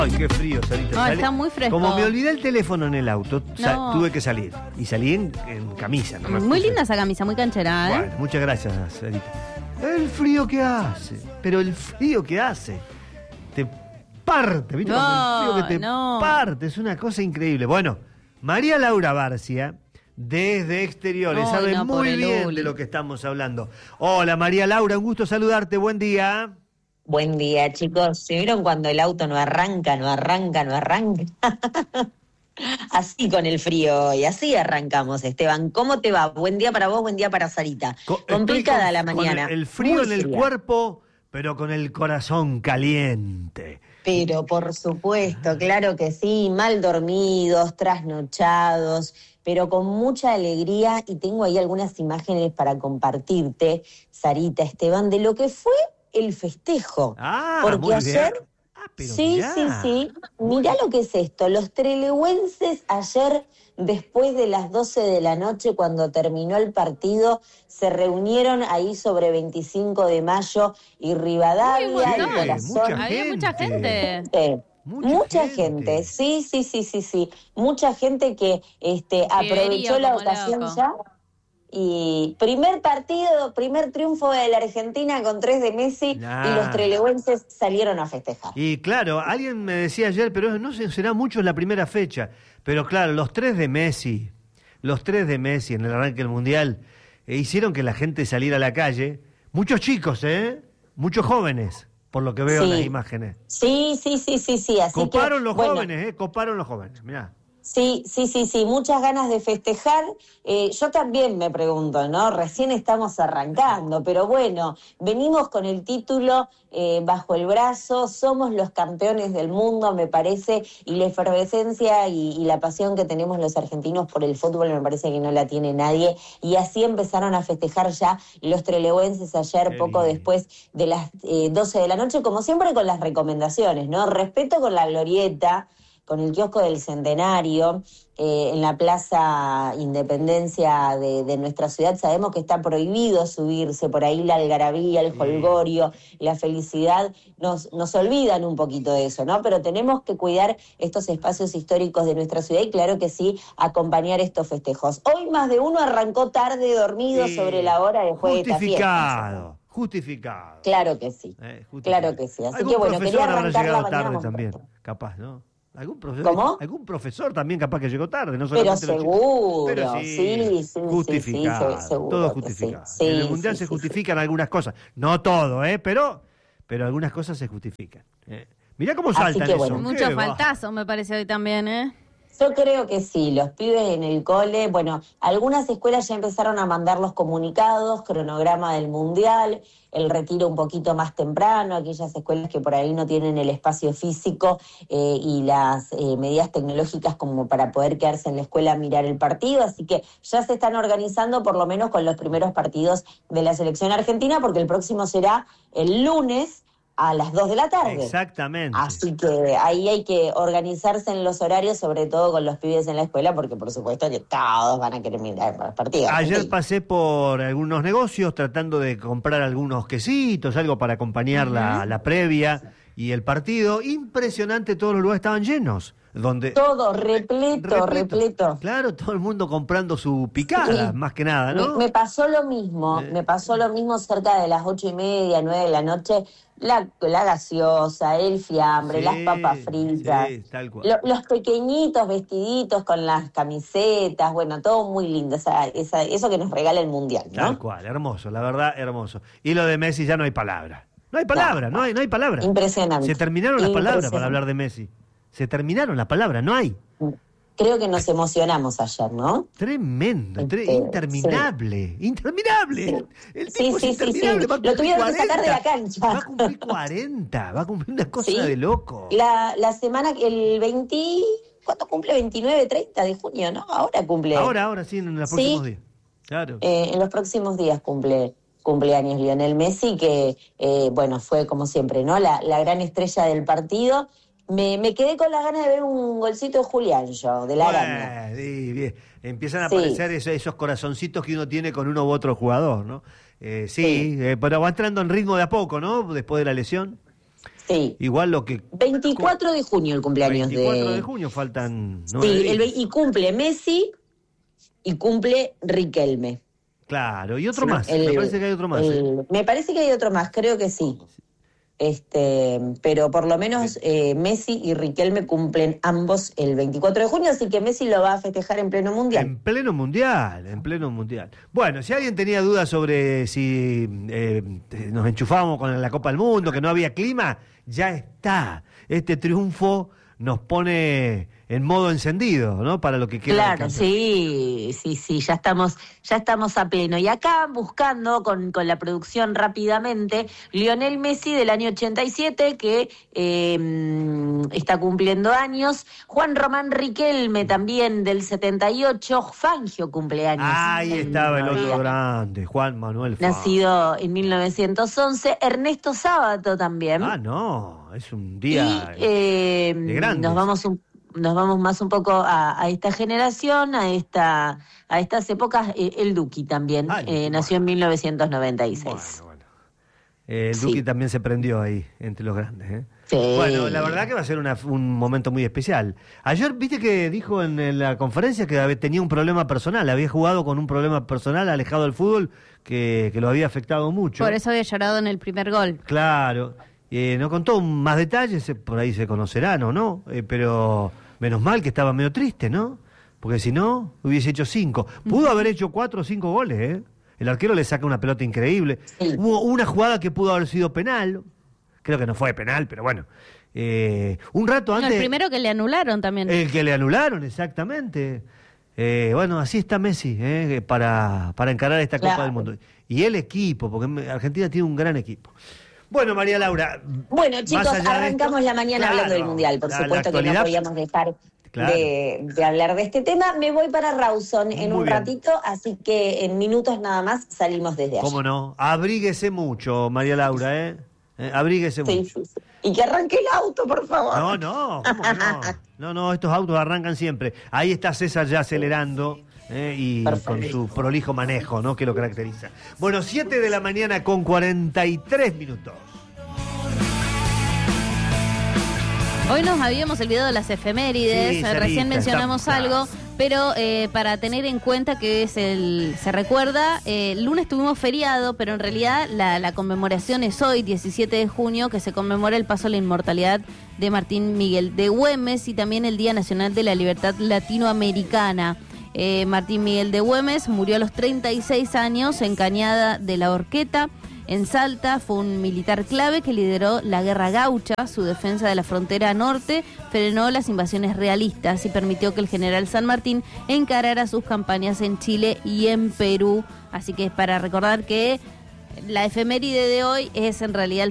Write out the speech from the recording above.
Ay, qué frío, Sarita. No, está muy fresco. Como me olvidé el teléfono en el auto, No. tuve que salir. Y salí en camisa. No me Muy puse- linda esa camisa, muy canchera, ¿eh? Bueno, muchas gracias, Sarita. El frío que hace. Pero el frío que hace. Te parte, ¿viste? No, Cuando el frío que te no. parte. Es una cosa increíble. Bueno, María Laura Barcia, desde Exteriores, Ay, sabe no, muy pobre bien Luli. de lo que estamos hablando. Hola, María Laura, un gusto saludarte. Buen día. Buen día, chicos. ¿Se vieron cuando el auto no arranca, no arranca, no arranca? Así con el frío y así arrancamos, Esteban. ¿Cómo te va? Buen día para vos, buen día para Sarita. Complicada Estoy la con mañana. el frío muy en el fría. cuerpo, pero con el corazón caliente. Pero por supuesto, claro que sí, mal dormidos, trasnochados, pero con mucha alegría y tengo ahí algunas imágenes para compartirte, Sarita, Esteban, de lo que fue el festejo. Ah, Porque muy ayer... bien. Ah, pero Sí, mirá. sí. Mirá lo que es esto. Los trelewenses ayer, después de las 12 de la noche, cuando terminó el partido, se reunieron ahí sobre 25 de mayo y Rivadavia, Uy, el bueno, corazón. Había mucha gente. Mucha gente, sí. Mucha gente que aprovechó la como ocasión loco. ya. Y primer triunfo de la Argentina con 3 de Messi Nah. y los trelewenses salieron a festejar. Y claro, alguien me decía ayer, pero no sé, será mucho en la primera fecha. Pero claro, los tres de Messi en el arranque del Mundial, hicieron que la gente saliera a la calle. Muchos chicos, muchos jóvenes, por lo que veo en Sí. las imágenes. Sí. Así Coparon que, los bueno, jóvenes, coparon los jóvenes, mirá. Sí, muchas ganas de festejar. Yo también me pregunto, ¿no? Recién estamos arrancando, pero bueno, venimos con el título bajo el brazo, somos los campeones del mundo, me parece, y la efervescencia y la pasión que tenemos los argentinos por el fútbol me parece que no la tiene nadie, y así empezaron a festejar ya los trelewenses ayer, Qué poco bien. después de las 12 de la noche, como siempre con las recomendaciones, ¿no? Respeto con la glorieta, con el kiosco del Centenario, en la Plaza Independencia de nuestra ciudad. Sabemos que está prohibido subirse por ahí, la algarabía, el jolgorio, la felicidad, nos olvidan un poquito de eso, ¿no? Pero tenemos que cuidar estos espacios históricos de nuestra ciudad y claro que sí, acompañar estos festejos. Hoy más de uno arrancó tarde, dormido sobre la hora después de esta fiesta. Justificado. Claro que sí, Justificado. claro que sí. Así Algún que bueno, profesor quería habrá arrancar la llegado mañana tarde muy también, pronto. capaz, ¿no? ¿Cómo? Algún profesor también capaz que llegó tarde, no Pero solamente los chicos. seguro, Pero sí, justificado, seguro todo que justificado. sí. En el Sí, Mundial sí, se sí, justifican algunas cosas, no todo, pero algunas cosas se justifican. Mirá cómo Así saltan que eso. bueno. Mucho ¿Qué va? faltazo me parece hoy también, ¿eh? Yo creo que sí, los pibes en el cole, bueno, algunas escuelas ya empezaron a mandar los comunicados, cronograma del Mundial, el retiro un poquito más temprano, aquellas escuelas que por ahí no tienen el espacio físico y las medidas tecnológicas como para poder quedarse en la escuela a mirar el partido, así que ya se están organizando por lo menos con los primeros partidos de la selección argentina, porque el próximo será el lunes a las 2 de la tarde. Exactamente. Así que ahí hay que organizarse en los horarios, sobre todo con los pibes en la escuela, porque por supuesto que todos van a querer mirar los partidos. Ayer Sí. pasé por algunos negocios tratando de comprar algunos quesitos, algo para acompañar la previa y el partido. Impresionante, todos los lugares estaban llenos. Donde Todo repleto. Claro, todo el mundo comprando su picada, Sí. más que nada, ¿no? Me pasó lo mismo, cerca de las 8:30, 9 de la noche, la gaseosa, el fiambre, Sí, las papas fritas, sí, tal cual. los pequeñitos vestiditos con las camisetas, bueno, todo muy lindo, eso que nos regala el Mundial, ¿no? Tal cual, hermoso, la verdad, hermoso. Y lo de Messi ya no hay palabra. No hay palabra, no hay palabra. Impresionante. Se terminaron las palabras para Impresionante. hablar de Messi. Se terminaron las palabras, no hay. Creo que nos emocionamos ayer, ¿no? Tremendo, Sí. interminable. Interminable. El tipo Sí. es interminable. Va a Lo cumplir tuvieron que sacar de la 40. cancha. Va a cumplir 40. Va a cumplir una cosa Sí. de loco. La semana, el 20, ¿cuánto cumple? 29, 30 de junio, ¿no? Ahora cumple. Ahora sí, en los Sí. próximos días. Claro. En los próximos días cumpleaños Lionel Messi, que, bueno, fue como siempre, ¿no? La gran estrella del partido. Me quedé con las ganas de ver un golcito de Julián, yo, de la araña. Sí, bien. Empiezan a Sí. aparecer esos corazoncitos que uno tiene con uno u otro jugador, ¿no? Pero va entrando en ritmo de a poco, ¿no? Después de la lesión. Sí. Igual lo que... 24 de junio el cumpleaños 24 de junio faltan 9 Sí, días. y cumple Messi y cumple Riquelme. Claro, y otro Sí, más. Me parece que hay otro más. Me parece que hay otro más, creo que sí. Pero por lo menos Messi y Riquelme cumplen ambos el 24 de junio, así que Messi lo va a festejar en pleno mundial. En pleno mundial. Bueno, si alguien tenía dudas sobre si nos enchufábamos con la Copa del Mundo, que no había clima, ya está. Este triunfo nos pone en modo encendido, ¿no? Para lo que queda. Claro, sí, ya estamos a pleno. Y acá buscando con la producción rápidamente, Lionel Messi del año 87, que está cumpliendo años, Juan Román Riquelme también del 78, Fangio cumpleaños. Ahí estaba el otro grande, Juan Manuel Fangio. Nacido en 1911, Ernesto Sábato también. Ah, no, es un día de grandes. Nos vamos más un poco a esta generación, a estas épocas. El Duki también nació en 1996. Bueno. El Duki también se prendió ahí, entre los grandes. Sí. Bueno, la verdad que va a ser un momento muy especial. Ayer, viste que dijo en la conferencia que tenía un problema personal, había jugado con un problema personal, alejado del fútbol, que lo había afectado mucho. Por eso había llorado en el primer gol. Claro. No contó más detalles, por ahí se conocerán o no, pero menos mal que estaba medio triste, ¿no? Porque si no, hubiese hecho 5. Pudo haber hecho 4 o 5 goles, ¿eh? El arquero le saca una pelota increíble. Sí. Hubo una jugada que pudo haber sido penal, creo que no fue penal, pero bueno. Un rato antes... No, el primero que le anularon también. El que le anularon, exactamente. Bueno, así está Messi, para encarar esta Copa del Mundo. Y el equipo, porque Argentina tiene un gran equipo. Bueno, María Laura. Bueno, chicos, arrancamos la mañana hablando del Mundial. Por supuesto que no podíamos dejar de hablar de este tema. Me voy para Rawson en un ratito, así que en minutos nada más salimos desde allá. ¿Cómo no? Abríguese mucho, María Laura, abríguese mucho. Sí. Y que arranque el auto, por favor. No, ¿cómo que no? No, estos autos arrancan siempre. Ahí está César ya acelerando. Y con su prolijo manejo, ¿no? Que lo caracteriza. Bueno, 7 de la mañana con 43 minutos. Hoy nos habíamos olvidado de las efemérides, Sí, recién mencionamos algo, pero para tener en cuenta que se recuerda, el lunes tuvimos feriado, pero en realidad la conmemoración es hoy, 17 de junio, que se conmemora el paso a la inmortalidad de Martín Miguel de Güemes y también el Día Nacional de la Libertad Latinoamericana. Martín Miguel de Güemes murió a los 36 años en Cañada de la Horqueta, en Salta. Fue un militar clave que lideró la Guerra Gaucha. Su defensa de la frontera norte frenó las invasiones realistas y permitió que el general San Martín encarara sus campañas en Chile y en Perú. Así que es para recordar que la efeméride de hoy es en realidad el